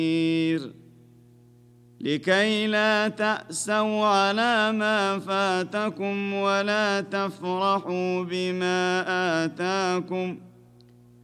لكي لا تأسوا على ما فاتكم ولا تفرحوا بما آتاكم